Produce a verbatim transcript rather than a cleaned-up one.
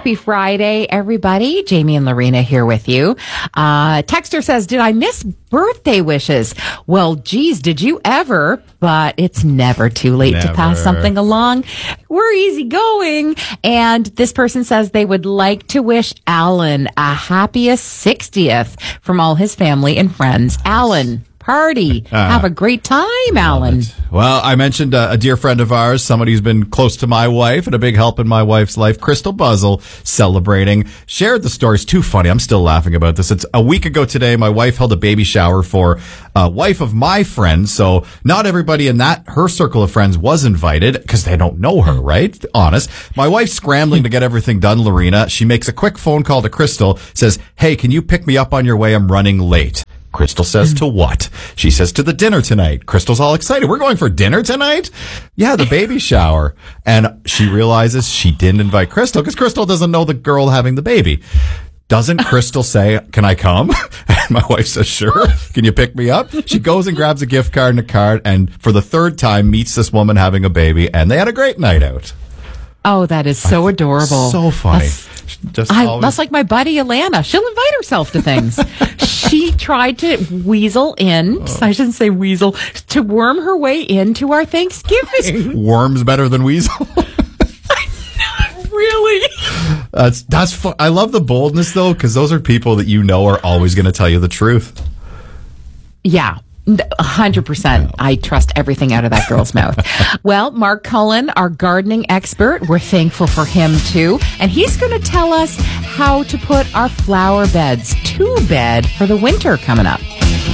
Happy Friday, everybody. Jamie and Lorena here with you. Uh, Texter says, did I miss birthday wishes? Well, geez, did you ever? But it's never too late Never. to pass something along. We're easygoing. And this person says they would like to wish Alan a happiest sixtieth from all his family and friends. Alan, party. Uh, Have a great time, Alan. Well, I mentioned uh, a dear friend of ours, somebody who's been close to my wife and a big help in my wife's life, Crystal Buzzle, celebrating. Shared the story. It's too funny. I'm still laughing about this. It's a week ago today. My wife held a baby shower for a wife of my friend. So not everybody in that, her circle of friends was invited because they don't know her, right? Honest. My wife's scrambling to get everything done, Lorena. She makes a quick phone call to Crystal, says, hey, can you pick me up on your way? I'm running late. Crystal says to what? She says to the dinner tonight. Crystal's all excited. We're going for dinner tonight? Yeah, the baby shower. And she realizes she didn't invite Crystal because Crystal doesn't know the girl having the baby. Doesn't Crystal say, can I come? And my wife says, sure. Can you pick me up? She goes and grabs a gift card and a card and for the third time meets this woman having a baby and they had a great night out. Oh, that is so adorable. So funny. That's, Just I, always- that's like my buddy Alana. She'll invite herself to things. She tried to weasel in, Oh. I shouldn't say weasel, to worm her way into our Thanksgiving. Worms better than weasel. Really? That's, that's fun. I love the boldness though, because those are people that you know are always going to tell you the truth. Yeah. one hundred percent. I trust everything out of that girl's mouth. Well, Mark Cullen, our gardening expert, we're thankful for him too. And he's going to tell us how to put our flower beds to bed for the winter coming up.